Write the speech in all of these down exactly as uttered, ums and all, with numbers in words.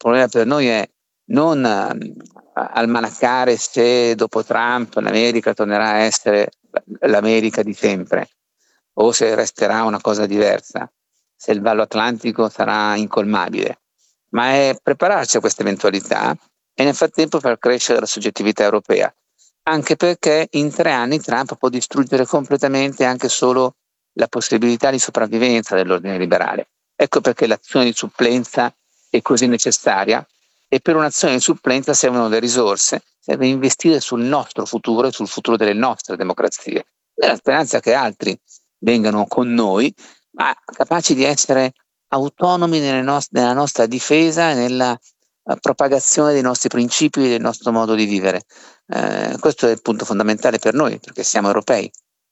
problema per noi è non uh, almanaccare se dopo Trump l'America tornerà a essere l'America di sempre o se resterà una cosa diversa, se il vallo atlantico sarà incolmabile, ma è prepararci a questa eventualità e nel frattempo far crescere la soggettività europea, anche perché in tre anni Trump può distruggere completamente anche solo la possibilità di sopravvivenza dell'ordine liberale. Ecco perché l'azione di supplenza è così necessaria, e per un'azione di supplenza servono le risorse, serve investire sul nostro futuro e sul futuro delle nostre democrazie, nella speranza che altri vengano con noi, ma capaci di essere autonomi nelle nost- nella nostra difesa e nella uh, propagazione dei nostri principi e del nostro modo di vivere. Eh, questo è il punto fondamentale per noi, perché siamo europei.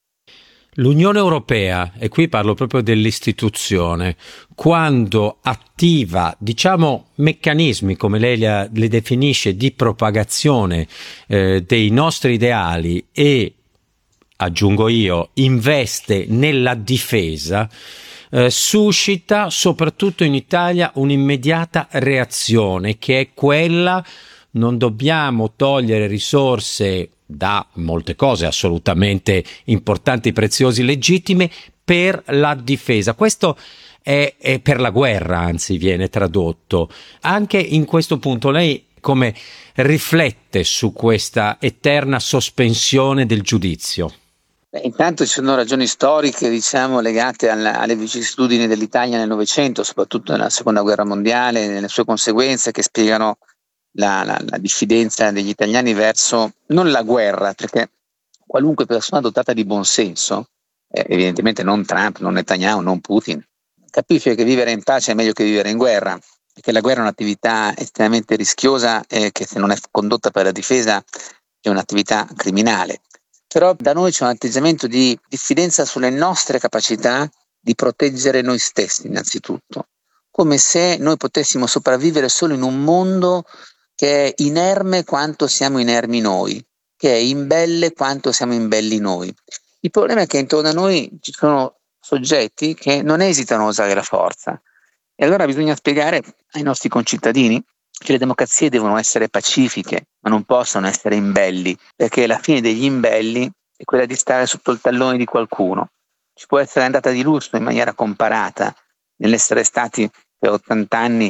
L'Unione Europea, e qui parlo proprio dell'istituzione, quando attiva, diciamo, meccanismi, come lei li, li definisce, di propagazione eh, dei nostri ideali e, aggiungo io, investe nella difesa, eh, suscita soprattutto in Italia un'immediata reazione, che è quella: non dobbiamo togliere risorse da molte cose assolutamente importanti, preziose, legittime per la difesa. Questo è, è per la guerra, anzi viene tradotto. Anche in questo punto lei come riflette su questa eterna sospensione del giudizio? Beh, intanto ci sono ragioni storiche, diciamo, legate alla, alle vicissitudini dell'Italia nel Novecento, soprattutto nella Seconda Guerra Mondiale, nelle sue conseguenze, che spiegano La, la, la diffidenza degli italiani verso non la guerra, perché qualunque persona dotata di buonsenso, eh, evidentemente non Trump, non Netanyahu, non Putin, capisce che vivere in pace è meglio che vivere in guerra, e che la guerra è un'attività estremamente rischiosa e che, se non è condotta per la difesa, è un'attività criminale. Però da noi c'è un atteggiamento di diffidenza sulle nostre capacità di proteggere noi stessi innanzitutto, come se noi potessimo sopravvivere solo in un mondo che è inerme quanto siamo inermi noi, che è imbelle quanto siamo imbelli noi. Il problema è che intorno a noi ci sono soggetti che non esitano a usare la forza, e allora bisogna spiegare ai nostri concittadini che le democrazie devono essere pacifiche, ma non possono essere imbelli, perché la fine degli imbelli è quella di stare sotto il tallone di qualcuno. Ci può essere andata di lusso in maniera comparata nell'essere stati per ottanta anni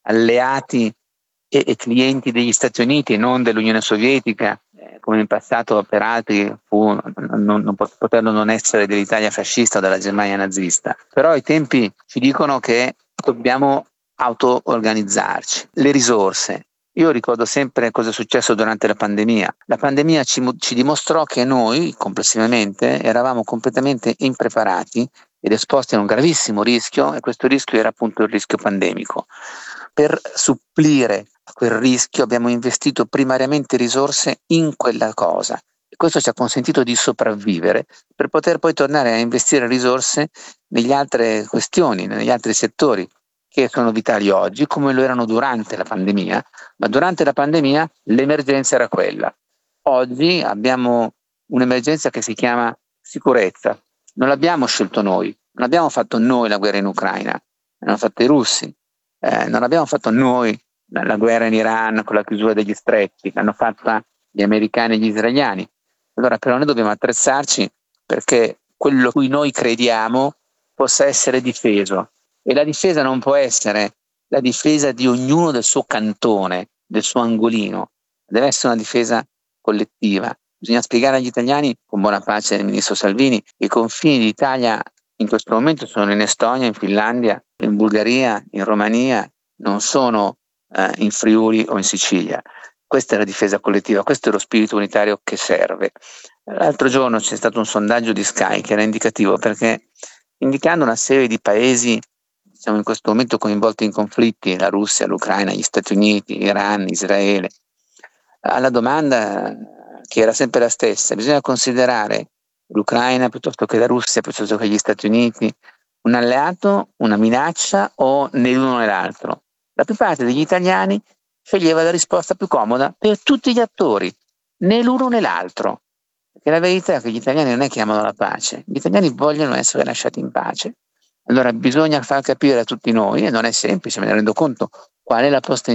alleati e, e clienti degli Stati Uniti e non dell'Unione Sovietica, eh, come in passato per altri fu non, non poterlo non essere dell'Italia fascista o della Germania nazista. Però i tempi ci dicono che dobbiamo auto-organizzarci. Le risorse. Io ricordo sempre cosa è successo durante la pandemia. La pandemia ci, ci dimostrò che noi, complessivamente, eravamo completamente impreparati ed esposti a un gravissimo rischio, e questo rischio era appunto il rischio pandemico. Per supplire a quel rischio abbiamo investito primariamente risorse in quella cosa, e questo ci ha consentito di sopravvivere per poter poi tornare a investire risorse negli altre questioni, negli altri settori che sono vitali oggi, come lo erano durante la pandemia, ma durante la pandemia l'emergenza era quella. Oggi abbiamo un'emergenza che si chiama sicurezza. Non l'abbiamo scelto noi, non abbiamo fatto noi la guerra in Ucraina, l'hanno fatto i russi, eh, non abbiamo fatto noi la, la guerra in Iran con la chiusura degli stretti, l'hanno fatta gli americani e gli israeliani. Allora però noi dobbiamo attrezzarci perché quello a cui noi crediamo possa essere difeso. E la difesa non può essere la difesa di ognuno del suo cantone, del suo angolino, deve essere una difesa collettiva. Bisogna spiegare agli italiani, con buona pace del ministro Salvini, che i confini d'Italia in questo momento sono in Estonia, in Finlandia, in Bulgaria, in Romania, non sono eh, in Friuli o in Sicilia. Questa è la difesa collettiva, questo è lo spirito unitario che serve. L'altro giorno c'è stato un sondaggio di Sky che era indicativo, perché indicando una serie di paesi siamo in questo momento coinvolti in conflitti, la Russia, l'Ucraina, gli Stati Uniti, Iran, Israele. Alla domanda, che era sempre la stessa, bisogna considerare l'Ucraina piuttosto che la Russia, piuttosto che gli Stati Uniti, un alleato, una minaccia o né l'uno né l'altro? La più parte degli italiani sceglieva la risposta più comoda per tutti gli attori, né l'uno né l'altro. Perché la verità è che gli italiani non è che amano la pace, gli italiani vogliono essere lasciati in pace. Allora bisogna far capire a tutti noi, e non è semplice, me ne rendo conto, qual è la posta